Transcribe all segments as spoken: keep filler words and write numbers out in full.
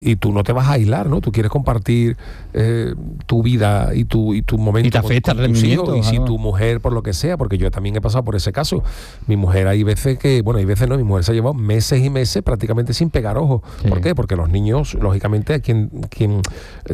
y tú no te vas a aislar, ¿no? Tú quieres compartir eh, tu vida y tu, y tu momento y te afecta con, con tus hijos. Y si tu mujer, por lo que sea, porque yo también he pasado por ese caso, mi mujer hay veces que, bueno, hay veces no, mi mujer se ha llevado meses y meses prácticamente sin pegar ojos. Sí. ¿Por qué? Porque los niños, lógicamente, a quien, quien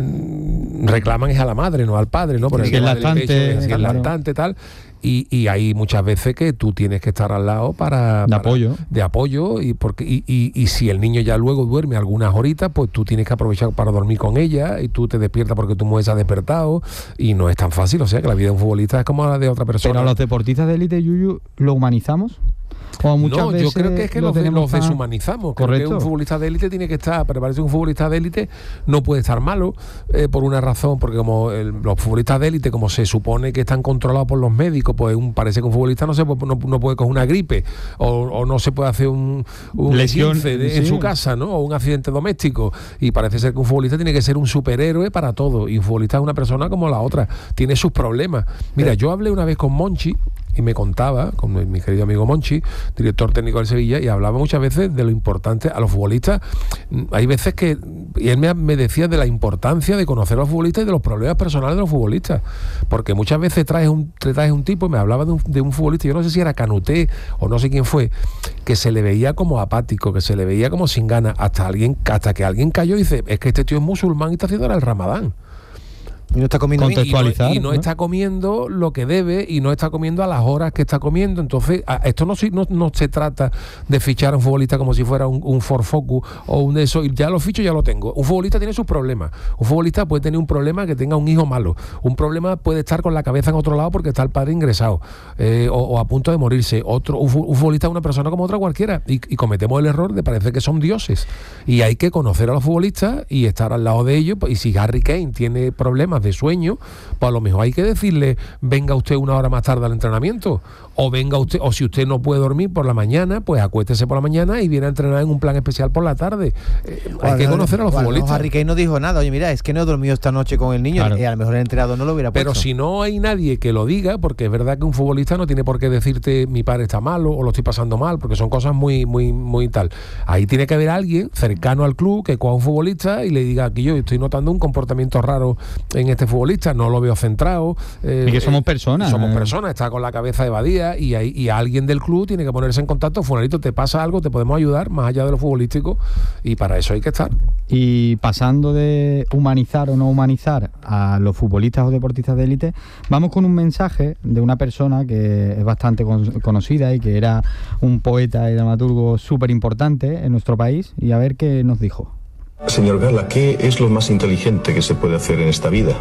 eh, reclaman es a la madre, no al padre, ¿no? Por el que es lactante, es claro. lactante, tal. Y, y hay muchas veces que tú tienes que estar al lado para... De para, apoyo. De apoyo, y, porque, y, y, y si el niño ya luego duerme algunas horitas, pues tú tienes que aprovechar para dormir con ella, y tú te despiertas porque tu mujer se ha despertado, y no es tan fácil. O sea, que la vida de un futbolista es como la de otra persona. Pero a los deportistas de élite, Yuyu, ¿lo humanizamos? O muchas no, veces yo creo que es que los, de, los deshumanizamos. Creo Correcto. que un futbolista de élite tiene que estar, pero parece que un futbolista de élite no puede estar malo eh, por una razón, porque como el, los futbolistas de élite, como se supone que están controlados por los médicos, pues un, parece que un futbolista no se puede, no, no puede coger una gripe, o, o no se puede hacer un, un lesión de, sí. en su casa, ¿no? O un accidente doméstico, y parece ser que un futbolista tiene que ser un superhéroe para todo, y un futbolista es una persona como la otra, tiene sus problemas. Mira, yo hablé una vez con Monchi y me contaba, con mi querido amigo Monchi, director técnico del Sevilla, y hablaba muchas veces de lo importante a los futbolistas. Hay veces que, y él me, me decía de la importancia de conocer a los futbolistas y de los problemas personales de los futbolistas, porque muchas veces traes un, te traes un tipo, y me hablaba de un, de un futbolista, yo no sé si era Canuté o no sé quién fue, que se le veía como apático, que se le veía como sin ganas, hasta alguien, hasta que alguien cayó y dice, es que este tío es musulmán y está haciendo el Ramadán. Y no está comiendo y no, y no, ¿no? está comiendo lo que debe, y no está comiendo a las horas que está comiendo. Entonces, a, esto no, no, no se trata de fichar a un futbolista como si fuera un, un Ford Focus o un de eso, y ya lo ficho, ya lo tengo. Un futbolista tiene sus problemas. Un futbolista puede tener un problema que tenga un hijo malo. Un problema puede estar con la cabeza en otro lado porque está el padre ingresado eh, o, o a punto de morirse. Otro, un, un futbolista es una persona como otra cualquiera, y, y cometemos el error de parecer que son dioses. Y hay que conocer a los futbolistas y estar al lado de ellos. Y si Harry Kane tiene problemas de sueño, pues a lo mejor hay que decirle, venga usted una hora más tarde al entrenamiento, o venga usted, o si usted no puede dormir por la mañana, pues acuéstese por la mañana y viene a entrenar en un plan especial por la tarde. Eh, hay que conocer a los bueno, futbolistas. Harry Kane no dijo nada, oye mira, es que no he dormido esta noche con el niño, claro. Y a lo mejor el entrenador no lo hubiera puesto. Pero si no hay nadie que lo diga, porque es verdad que un futbolista no tiene por qué decirte mi padre está malo o lo estoy pasando mal, porque son cosas muy, muy, muy tal. Ahí tiene que haber alguien cercano al club que coja a un futbolista y le diga que yo estoy notando un comportamiento raro en este futbolista, no lo veo centrado. Eh, y que somos personas. Eh, somos personas, está con la cabeza evadida, y, hay, y alguien del club tiene que ponerse en contacto. Fulanito, te pasa algo, te podemos ayudar, más allá de lo futbolístico, y para eso hay que estar. Y pasando de humanizar o no humanizar a los futbolistas o deportistas de élite, vamos con un mensaje de una persona que es bastante con, conocida y que era un poeta y dramaturgo súper importante en nuestro país, y a ver qué nos dijo. Señor Gala, ¿qué es lo más inteligente que se puede hacer en esta vida?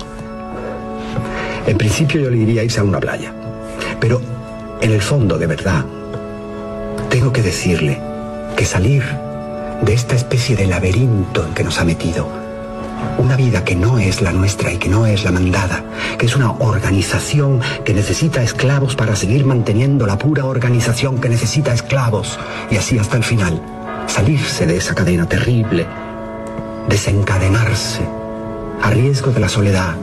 En principio yo le diría irse a una playa, pero en el fondo, de verdad, tengo que decirle que salir de esta especie de laberinto en que nos ha metido, una vida que no es la nuestra y que no es la mandada, que es una organización que necesita esclavos para seguir manteniendo la pura organización que necesita esclavos, y así hasta el final, salirse de esa cadena terrible, desencadenarse, a riesgo de la soledad.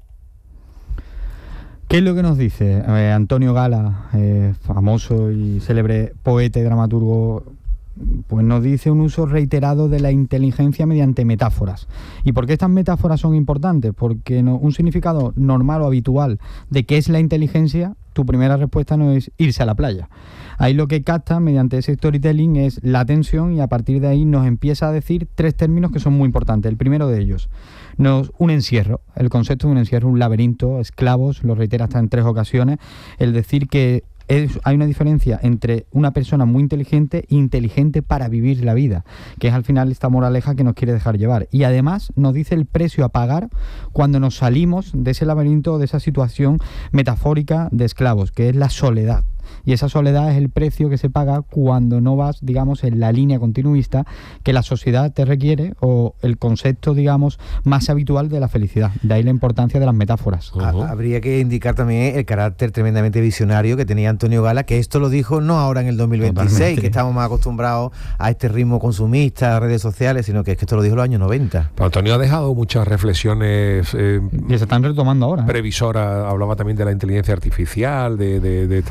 ¿Qué es lo que nos dice eh, Antonio Gala, eh, famoso y célebre poeta y dramaturgo? Pues nos dice un uso reiterado de la inteligencia mediante metáforas. ¿Y por qué estas metáforas son importantes? Porque no, un significado normal o habitual de qué es la inteligencia, tu primera respuesta no es irse a la playa. Ahí lo que capta mediante ese storytelling es la atención, y a partir de ahí nos empieza a decir tres términos que son muy importantes. El primero de ellos, nos, un encierro, el concepto de un encierro, un laberinto, esclavos, lo reitera hasta en tres ocasiones, el decir que Es, hay una diferencia entre una persona muy inteligente e inteligente para vivir la vida, que es al final esta moraleja que nos quiere dejar llevar. Y además nos dice el precio a pagar cuando nos salimos de ese laberinto, de esa situación metafórica de esclavos, que es la soledad. Y esa soledad es el precio que se paga cuando no vas, digamos, en la línea continuista que la sociedad te requiere, o el concepto, digamos, más habitual de la felicidad. De ahí la importancia de las metáforas. Uh-huh. Habría que indicar también el carácter tremendamente visionario que tenía Antonio Gala, que esto lo dijo no ahora en el dos mil veintiséis, totalmente, que estamos más acostumbrados a este ritmo consumista, redes sociales, sino que es que esto lo dijo en los años noventa. Pero Antonio ha dejado muchas reflexiones eh, y se están retomando ahora. Previsoras, hablaba también de la inteligencia artificial, de, de, de esta,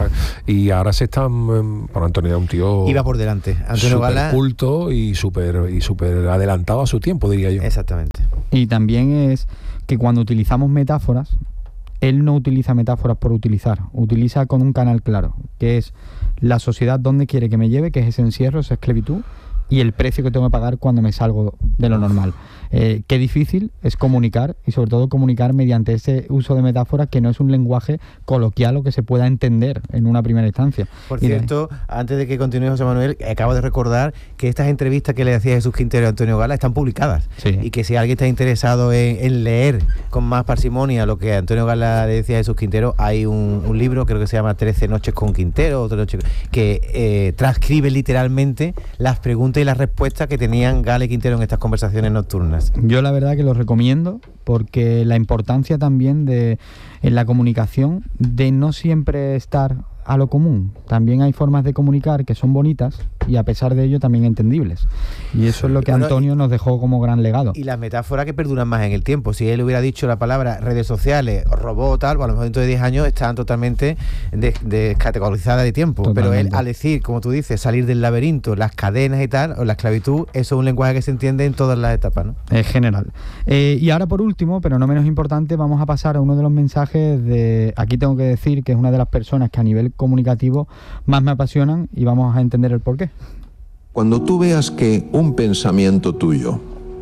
y ahora se están, bueno, Antonio era un tío iba por delante, Antonio Gala, culto y súper y súper adelantado a su tiempo, diría yo. Exactamente. Y también es que cuando utilizamos metáforas, él no utiliza metáforas por utilizar, utiliza con un canal claro, que es la sociedad donde quiere que me lleve, que es ese encierro, esa esclavitud, y el precio que tengo que pagar cuando me salgo de lo normal. Eh, qué difícil es comunicar, y sobre todo comunicar mediante ese uso de metáforas que no es un lenguaje coloquial o que se pueda entender en una primera instancia. Por y cierto, de... antes de que continúe José Manuel, acabo de recordar que estas entrevistas que le hacía Jesús Quintero a Antonio Gala están publicadas, sí. Y que si alguien está interesado en, en leer con más parsimonia lo que Antonio Gala le decía a Jesús Quintero, hay un, un libro, creo que se llama trece noches con Quintero, otra noche, que eh, transcribe literalmente las preguntas y las respuestas que tenían Gala y Quintero en estas conversaciones nocturnas. Yo la verdad que lo recomiendo porque la importancia también de en la comunicación de no siempre estar a lo común. También hay formas de comunicar que son bonitas y a pesar de ello también entendibles. Y eso es lo que bueno, Antonio y, nos dejó como gran legado. Y las metáforas que perduran más en el tiempo. Si él hubiera dicho la palabra redes sociales, robot, tal, pues a lo mejor dentro de diez años están totalmente descategorizadas de, de tiempo. Totalmente. Pero él, al decir, como tú dices, salir del laberinto, las cadenas y tal, o la esclavitud, eso es un lenguaje que se entiende en todas las etapas, ¿no? Es general. Eh, y ahora por último, pero no menos importante, vamos a pasar a uno de los mensajes de... Aquí tengo que decir que es una de las personas que a nivel comunicativo más me apasionan y vamos a entender el porqué. Cuando tú veas que un pensamiento tuyo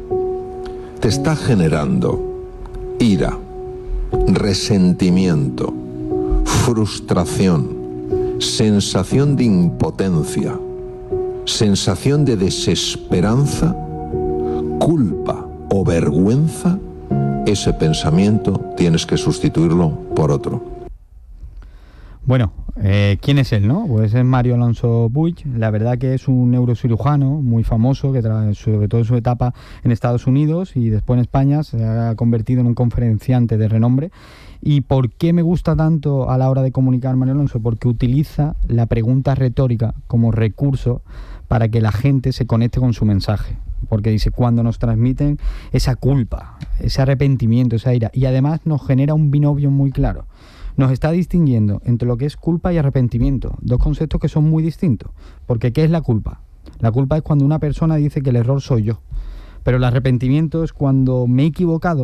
te está generando ira, resentimiento, frustración, sensación de impotencia, sensación de desesperanza, culpa o vergüenza, ese pensamiento tienes que sustituirlo por otro. Bueno, eh, ¿quién es él, no? Pues es Mario Alonso Puig. La verdad que es un neurocirujano muy famoso, que tra- sobre todo en su etapa en Estados Unidos y después en España se ha convertido en un conferenciante de renombre. ¿Y por qué me gusta tanto a la hora de comunicar Mario Alonso? Porque utiliza la pregunta retórica como recurso para que la gente se conecte con su mensaje. Porque dice, cuando nos transmiten esa culpa, ese arrepentimiento, esa ira, y además nos genera un binomio muy claro. Nos está distinguiendo entre lo que es culpa y arrepentimiento, dos conceptos que son muy distintos. Porque ¿qué es la culpa? La culpa es cuando una persona dice que el error soy yo, pero el arrepentimiento es cuando me he equivocado,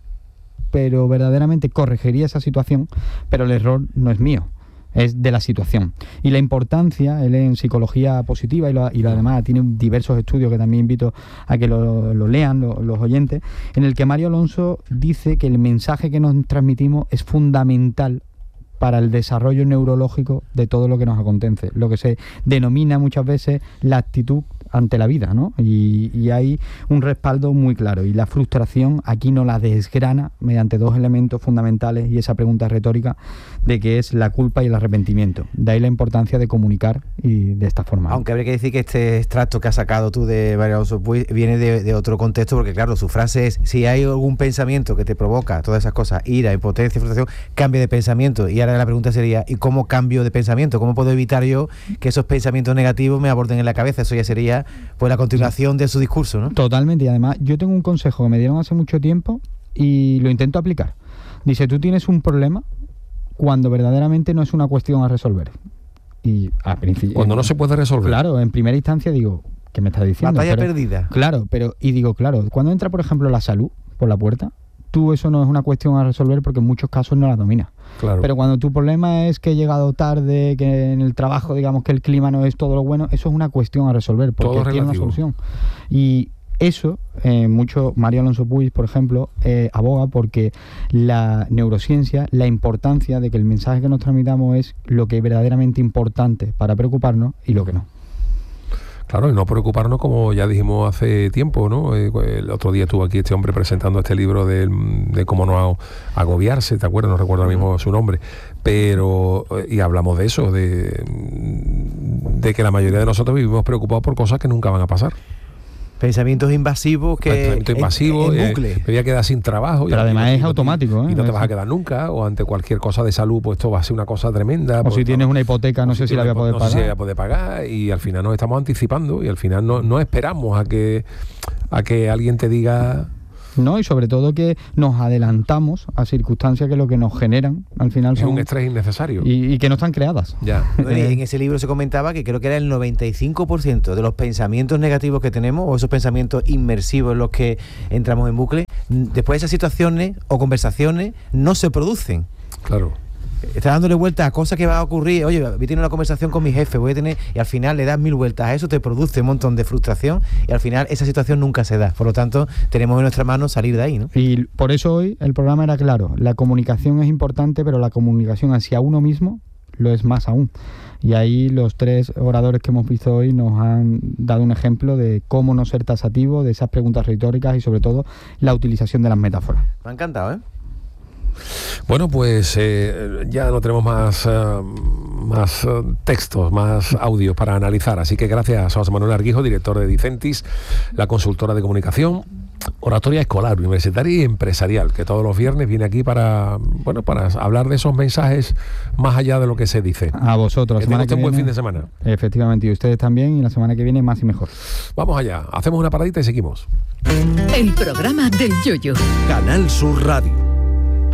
pero verdaderamente corregiría esa situación, pero el error no es mío, es de la situación. Y la importancia, él en psicología positiva y lo, y lo además tiene diversos estudios que también invito a que lo, lo lean lo, los oyentes, en el que Mario Alonso dice que el mensaje que nos transmitimos es fundamental para el desarrollo neurológico de todo lo que nos acontece, lo que se denomina muchas veces la actitud ante la vida, ¿no? Y, y hay un respaldo muy claro, y la frustración aquí no la desgrana mediante dos elementos fundamentales y esa pregunta retórica de qué es la culpa y el arrepentimiento. De ahí la importancia de comunicar y de esta forma. Aunque habría que decir que este extracto que has sacado tú de Mario Alonso Puig viene de, de otro contexto, porque claro, su frase es, si hay algún pensamiento que te provoca todas esas cosas, ira, impotencia, frustración, cambia de pensamiento. Y ahora la pregunta sería, ¿y cómo cambio de pensamiento? ¿Cómo puedo evitar yo que esos pensamientos negativos me aborden en la cabeza? Eso ya sería pues la continuación de su discurso, ¿no? Totalmente, y además yo tengo un consejo que me dieron hace mucho tiempo y lo intento aplicar. Dice, tú tienes un problema cuando verdaderamente no es una cuestión a resolver. Y a principio, cuando no se puede resolver. Claro, en primera instancia digo, ¿qué me estás diciendo? Batalla pero, perdida. Claro, pero y digo, claro, cuando entra por ejemplo la salud por la puerta, tú eso no es una cuestión a resolver porque en muchos casos no la dominas. Claro. Pero cuando tu problema es que he llegado tarde, que en el trabajo digamos que el clima no es todo lo bueno, eso es una cuestión a resolver porque tiene una solución. Y eso, eh, mucho Mario Alonso Puig, por ejemplo, eh, aboga porque la neurociencia, la importancia de que el mensaje que nos transmitamos es lo que es verdaderamente importante para preocuparnos y lo que no. Claro, y no preocuparnos, como ya dijimos hace tiempo, ¿no? El otro día estuvo aquí este hombre presentando este libro de, de cómo no agobiarse, ¿te acuerdas? No recuerdo ahora mismo su nombre, pero, y hablamos de eso, de, de que la mayoría de nosotros vivimos preocupados por cosas que nunca van a pasar. Pensamientos invasivos que Pensamientos invasivos, en, en bucle. Eh, me voy a quedar sin trabajo. Pero además es automático, ¿eh? Y no te vas a quedar nunca, o ante cualquier cosa de salud, pues esto va a ser una cosa tremenda. O pues, si tienes no, una hipoteca, no sé si la voy a poder no pagar. No sé si la voy a poder pagar, y al final nos estamos anticipando, y al final no, no esperamos a que, a que alguien te diga ¿no? Y sobre todo que nos adelantamos a circunstancias que lo que nos generan al final es son un estrés innecesario y, y que no están creadas. ya. En ese libro se comentaba que creo que era el noventa y cinco por ciento de los pensamientos negativos que tenemos, o esos pensamientos inmersivos en los que entramos en bucle, después esas situaciones o conversaciones no se producen. Claro. Está dándole vueltas a cosas que van a ocurrir. Oye, voy a tener una conversación con mi jefe, voy a tener, y al final le das mil vueltas a eso, te produce un montón de frustración y al final esa situación nunca se da. Por lo tanto, tenemos en nuestra mano salir de ahí, ¿no? Y por eso hoy el programa era claro. La comunicación es importante, pero la comunicación hacia uno mismo lo es más aún. Y ahí los tres oradores que hemos visto hoy nos han dado un ejemplo de cómo no ser tasativo, de esas preguntas retóricas y sobre todo la utilización de las metáforas. Me ha encantado, ¿eh? Bueno, pues eh, ya no tenemos más, uh, más uh, textos, más audios para analizar. Así que gracias a José Manuel Arguijo, director de Dicentis, la consultora de comunicación, oratoria escolar, universitaria y empresarial, que todos los viernes viene aquí para, bueno, para hablar de esos mensajes más allá de lo que se dice. A vosotros. Que tengan un buen fin de semana. Efectivamente, y ustedes también, y la semana que viene más y mejor. Vamos allá, hacemos una paradita y seguimos. El programa del Yoyo. Canal Sur Radio.